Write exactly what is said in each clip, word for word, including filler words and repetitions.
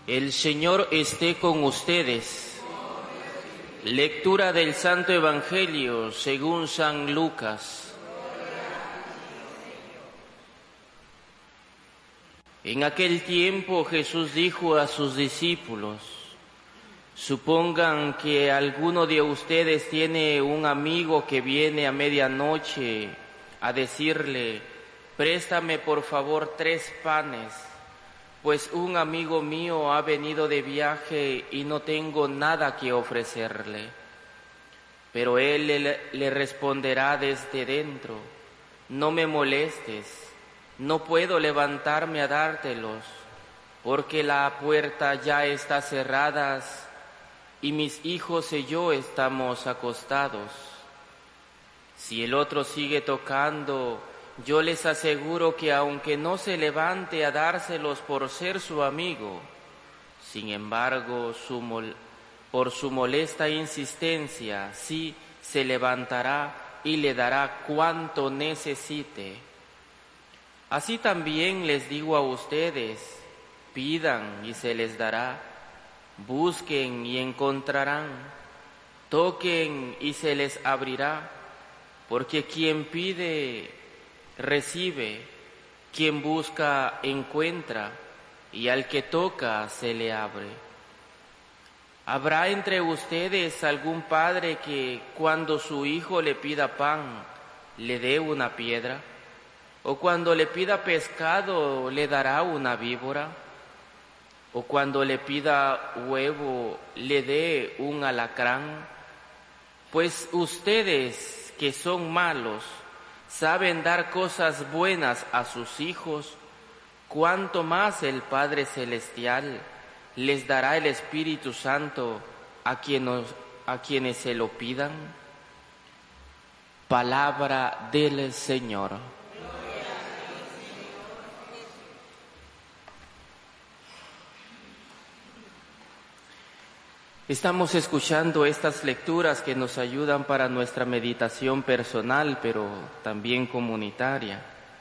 El Señor esté con ustedes. Lectura del Santo Evangelio según San Lucas. En aquel tiempo Jesús dijo a sus discípulos: supongan que alguno de ustedes tiene un amigo que viene a medianoche a decirle: préstame por favor tres panes, pues un amigo mío ha venido de viaje y no tengo nada que ofrecerle. Pero él le, le responderá desde dentro: no me molestes, no puedo levantarme a dártelos, porque la puerta ya está cerrada y mis hijos y yo estamos acostados. Si el otro sigue tocando, yo les aseguro que aunque no se levante a dárselos por ser su amigo, sin embargo, su mol- por su molesta insistencia, sí se levantará y le dará cuanto necesite. Así también les digo a ustedes: pidan y se les dará, busquen y encontrarán, toquen y se les abrirá, porque quien pide recibe, quien busca encuentra, y al que toca se le abre. ¿Habrá entre ustedes algún padre que cuando su hijo le pida pan le dé una piedra? ¿O cuando le pida pescado le dará una víbora? ¿O cuando le pida huevo le dé un alacrán? Pues ustedes, que son malos, saben dar cosas buenas a sus hijos, cuánto más el Padre Celestial les dará el Espíritu Santo a quienes, a quienes se lo pidan. Palabra del Señor. Estamos escuchando estas lecturas que nos ayudan para nuestra meditación personal, pero también comunitaria.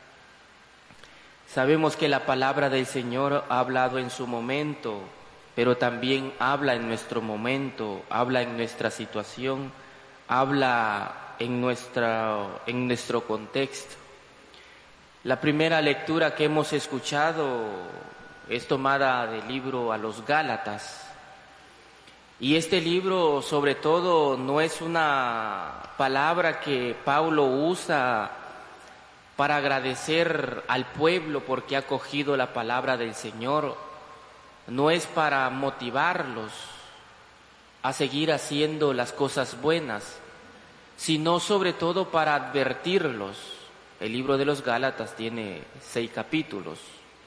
Sabemos que la palabra del Señor ha hablado en su momento, pero también habla en nuestro momento, habla en nuestra situación, habla en, nuestra, en nuestro contexto. La primera lectura que hemos escuchado es tomada del libro a los Gálatas. Y este libro, sobre todo, no es una palabra que Pablo usa para agradecer al pueblo porque ha acogido la palabra del Señor. No es para motivarlos a seguir haciendo las cosas buenas, sino sobre todo para advertirlos. El libro de los Gálatas tiene seis capítulos.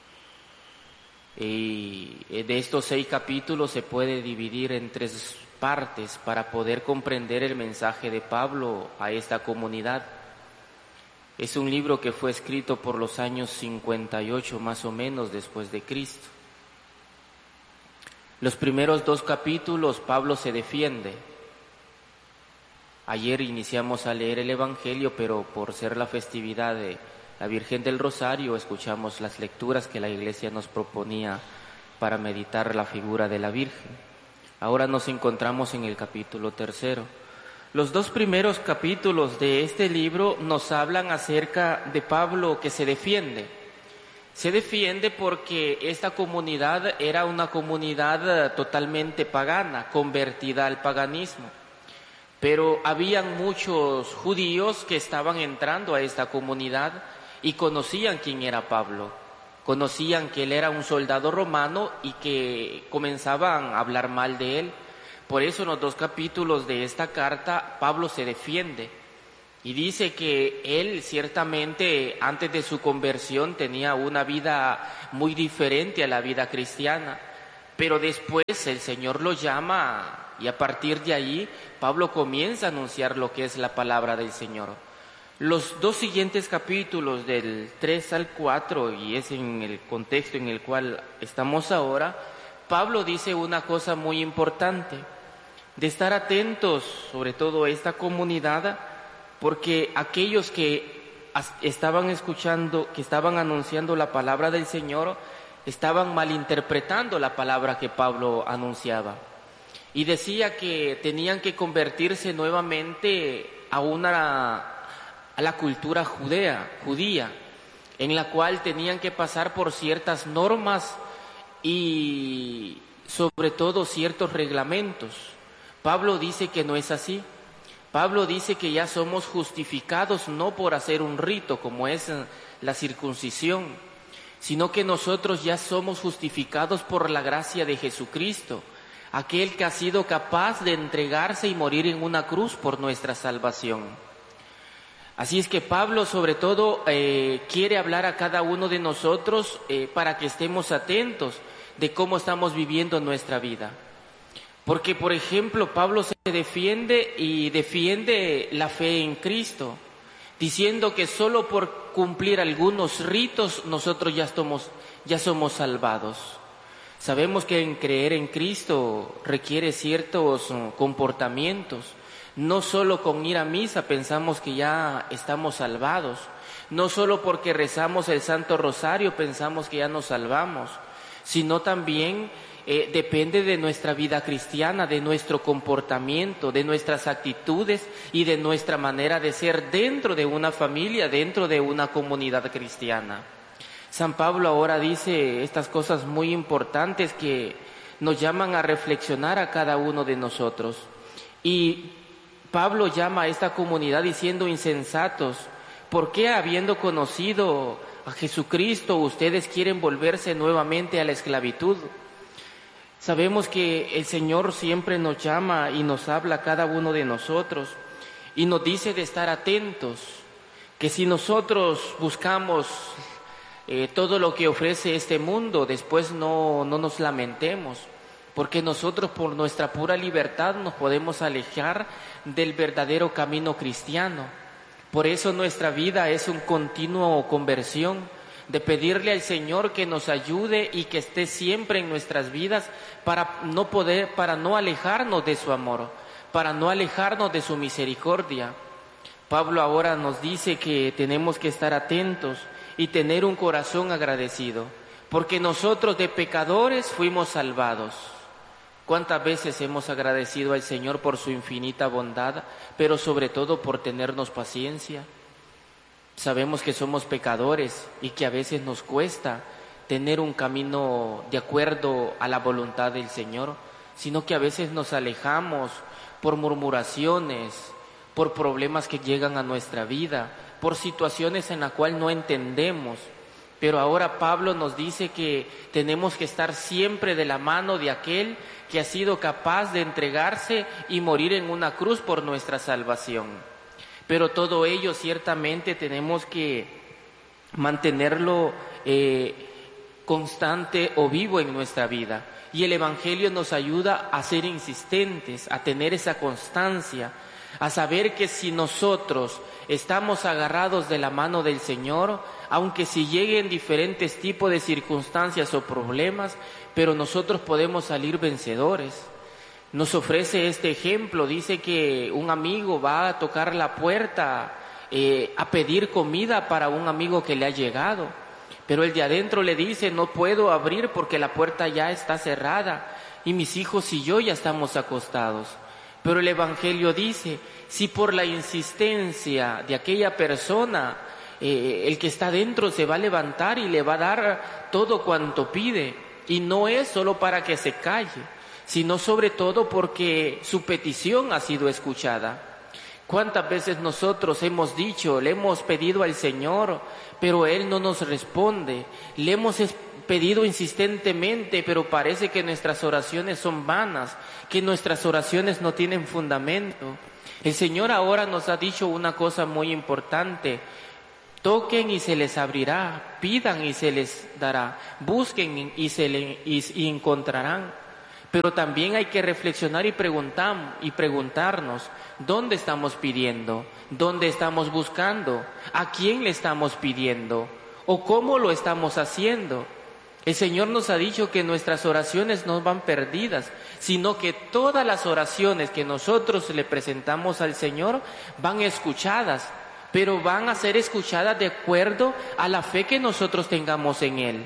Y de estos seis capítulos se puede dividir en tres partes para poder comprender el mensaje de Pablo a esta comunidad. Es un libro que fue escrito por los años cincuenta y ocho más o menos después de Cristo. Los primeros dos capítulos Pablo se defiende. Ayer iniciamos a leer el Evangelio, pero por ser la festividad de la Virgen del Rosario, escuchamos las lecturas que la Iglesia nos proponía para meditar la figura de la Virgen. Ahora nos encontramos en el capítulo tercero. Los dos primeros capítulos de este libro nos hablan acerca de Pablo que se defiende. Se defiende porque esta comunidad era una comunidad totalmente pagana, convertida al paganismo. Pero habían muchos judíos que estaban entrando a esta comunidad y conocían quién era Pablo, conocían que él era un soldado romano y que comenzaban a hablar mal de él. Por eso en los dos capítulos de esta carta Pablo se defiende y dice que él ciertamente antes de su conversión tenía una vida muy diferente a la vida cristiana, pero después el Señor lo llama y a partir de ahí Pablo comienza a anunciar lo que es la palabra del Señor. Los dos siguientes capítulos, del tres al cuatro, y es en el contexto en el cual estamos ahora, Pablo dice una cosa muy importante, de estar atentos, sobre todo a esta comunidad, porque aquellos que estaban escuchando, que estaban anunciando la palabra del Señor, estaban malinterpretando la palabra que Pablo anunciaba. Y decía que tenían que convertirse nuevamente a una a la cultura judea, judía, en la cual tenían que pasar por ciertas normas y sobre todo ciertos reglamentos. Pablo dice que no es así. Pablo dice que ya somos justificados no por hacer un rito como es la circuncisión, sino que nosotros ya somos justificados por la gracia de Jesucristo, aquel que ha sido capaz de entregarse y morir en una cruz por nuestra salvación. Así es que Pablo sobre todo eh, quiere hablar a cada uno de nosotros eh, para que estemos atentos de cómo estamos viviendo nuestra vida. Porque, por ejemplo, Pablo se defiende y defiende la fe en Cristo, diciendo que solo por cumplir algunos ritos nosotros ya somos, ya somos salvados. Sabemos que en creer en Cristo requiere ciertos comportamientos. No solo con ir a misa pensamos que ya estamos salvados. No solo porque rezamos el Santo Rosario pensamos que ya nos salvamos, sino también eh, depende de nuestra vida cristiana, de nuestro comportamiento, de nuestras actitudes y de nuestra manera de ser dentro de una familia, dentro de una comunidad cristiana. San Pablo ahora dice estas cosas muy importantes que nos llaman a reflexionar a cada uno de nosotros. Y Pablo llama a esta comunidad diciendo: insensatos, ¿por qué habiendo conocido a Jesucristo ustedes quieren volverse nuevamente a la esclavitud? Sabemos que el Señor siempre nos llama y nos habla a cada uno de nosotros y nos dice de estar atentos, que si nosotros buscamos Eh, todo lo que ofrece este mundo, después no, no nos lamentemos, porque nosotros por nuestra pura libertad nos podemos alejar del verdadero camino cristiano. Por eso nuestra vida es un continuo conversión, de pedirle al Señor que nos ayude y que esté siempre en nuestras vidas para no poder, para no alejarnos de su amor, para no alejarnos de su misericordia. Pablo ahora nos dice que tenemos que estar atentos y tener un corazón agradecido, porque nosotros de pecadores fuimos salvados. ¿Cuántas veces hemos agradecido al Señor por su infinita bondad, pero sobre todo por tenernos paciencia? Sabemos que somos pecadores y que a veces nos cuesta tener un camino de acuerdo a la voluntad del Señor, sino que a veces nos alejamos por murmuraciones, por problemas que llegan a nuestra vida, por situaciones en las cuales no entendemos. Pero ahora Pablo nos dice que tenemos que estar siempre de la mano de aquel que ha sido capaz de entregarse y morir en una cruz por nuestra salvación. Pero todo ello ciertamente tenemos que mantenerlo eh, constante o vivo en nuestra vida. Y el Evangelio nos ayuda a ser insistentes, a tener esa constancia, a saber que si nosotros estamos agarrados de la mano del Señor, aunque si lleguen diferentes tipos de circunstancias o problemas, pero nosotros podemos salir vencedores. Nos ofrece este ejemplo, dice que un amigo va a tocar la puerta eh, a pedir comida para un amigo que le ha llegado, pero el de adentro le dice: no puedo abrir porque la puerta ya está cerrada y mis hijos y yo ya estamos acostados. Pero el Evangelio dice: si por la insistencia de aquella persona eh, el que está dentro se va a levantar y le va a dar todo cuanto pide, y no es solo para que se calle, sino sobre todo porque su petición ha sido escuchada. ¿Cuántas veces nosotros hemos dicho, le hemos pedido al Señor, pero Él no nos responde? Le hemos pedido insistentemente, pero parece que nuestras oraciones son vanas, que nuestras oraciones no tienen fundamento. El Señor ahora nos ha dicho una cosa muy importante: toquen y se les abrirá, pidan y se les dará, busquen y se le, y, y encontrarán. Pero también hay que reflexionar y preguntar, y preguntarnos: ¿dónde estamos pidiendo? ¿Dónde estamos buscando? ¿A quién le estamos pidiendo? ¿O cómo lo estamos haciendo? El Señor nos ha dicho que nuestras oraciones no van perdidas, sino que todas las oraciones que nosotros le presentamos al Señor van escuchadas, pero van a ser escuchadas de acuerdo a la fe que nosotros tengamos en Él.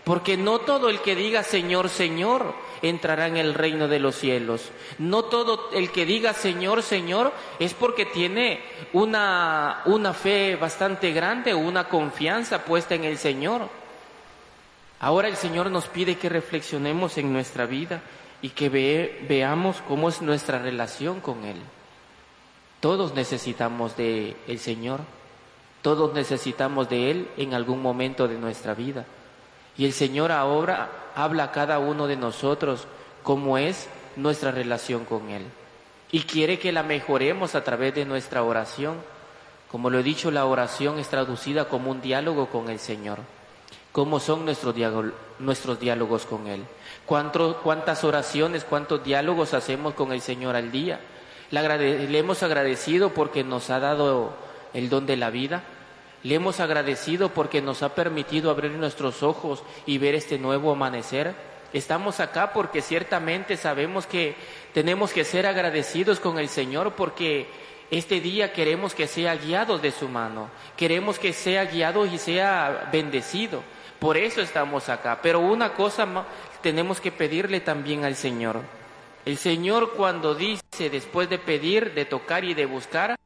Porque no todo el que diga Señor, Señor, entrará en el reino de los cielos. No todo el que diga Señor, Señor, es porque tiene una, una fe bastante grande o una confianza puesta en el Señor. Ahora el Señor nos pide que reflexionemos en nuestra vida y que ve, veamos cómo es nuestra relación con Él. Todos necesitamos de el Señor, todos necesitamos de Él en algún momento de nuestra vida. Y el Señor ahora habla a cada uno de nosotros cómo es nuestra relación con Él. Y quiere que la mejoremos a través de nuestra oración. Como lo he dicho, la oración es traducida como un diálogo con el Señor. ¿Cómo son nuestros, diálogo, nuestros diálogos con Él? ¿Cuánto, ¿Cuántas oraciones, cuántos diálogos hacemos con el Señor al día? Le, agrade, le hemos agradecido porque nos ha dado el don de la vida. Le hemos agradecido porque nos ha permitido abrir nuestros ojos y ver este nuevo amanecer. Estamos acá porque ciertamente sabemos que tenemos que ser agradecidos con el Señor porque este día queremos que sea guiado de su mano. Queremos que sea guiado y sea bendecido. Por eso estamos acá. Pero una cosa tenemos que pedirle también al Señor. El Señor cuando dice, después de pedir, de tocar y de buscar,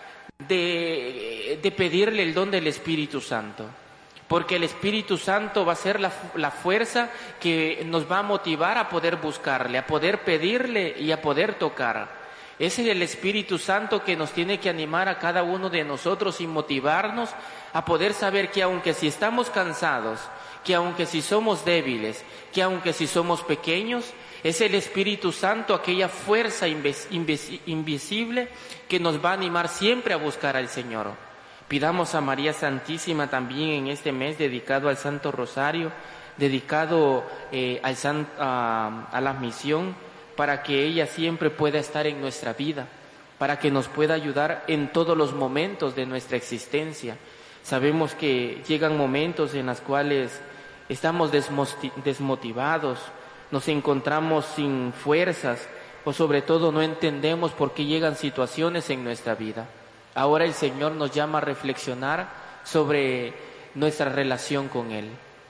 De, de pedirle el don del Espíritu Santo, porque el Espíritu Santo va a ser la, la fuerza que nos va a motivar a poder buscarle, a poder pedirle y a poder tocar. Ese es el Espíritu Santo que nos tiene que animar a cada uno de nosotros y motivarnos a poder saber que aunque si estamos cansados, que aunque si somos débiles, que aunque si somos pequeños, es el Espíritu Santo, aquella fuerza invis- invis- invisible que nos va a animar siempre a buscar al Señor. Pidamos a María Santísima también en este mes dedicado al Santo Rosario, dedicado eh, al San, a, a la misión, para que ella siempre pueda estar en nuestra vida, para que nos pueda ayudar en todos los momentos de nuestra existencia. Sabemos que llegan momentos en los cuales estamos desmotivados, nos encontramos sin fuerzas o sobre todo no entendemos por qué llegan situaciones en nuestra vida. Ahora el Señor nos llama a reflexionar sobre nuestra relación con Él,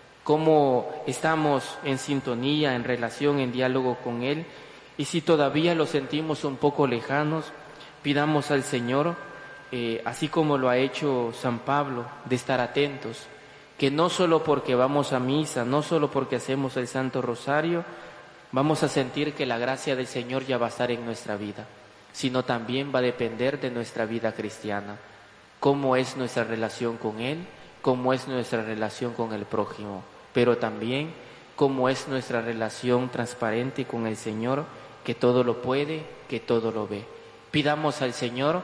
cómo estamos en sintonía, en relación, en diálogo con Él, y si todavía lo sentimos un poco lejanos, pidamos al Señor, eh, así como lo ha hecho San Pablo, de estar atentos, que no solo porque vamos a misa, no solo porque hacemos el Santo Rosario, vamos a sentir que la gracia del Señor ya va a estar en nuestra vida, sino también va a depender de nuestra vida cristiana, cómo es nuestra relación con Él, cómo es nuestra relación con el prójimo, pero también cómo es nuestra relación transparente con el Señor, que todo lo puede, que todo lo ve. Pidamos al Señor,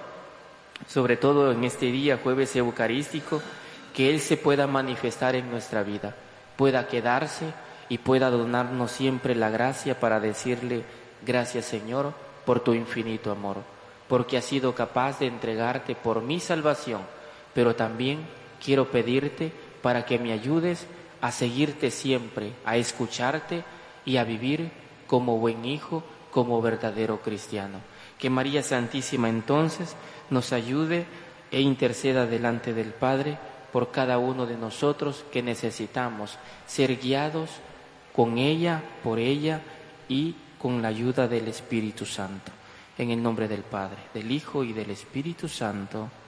sobre todo en este día, jueves eucarístico, que Él se pueda manifestar en nuestra vida, pueda quedarse y pueda donarnos siempre la gracia para decirle, gracias Señor, por tu infinito amor, porque has sido capaz de entregarte por mi salvación, pero también quiero pedirte para que me ayudes a seguirte siempre, a escucharte y a vivir como buen hijo, como verdadero cristiano. Que María Santísima entonces nos ayude e interceda delante del Padre por cada uno de nosotros que necesitamos ser guiados con ella, por ella y con la ayuda del Espíritu Santo. En el nombre del Padre, del Hijo y del Espíritu Santo.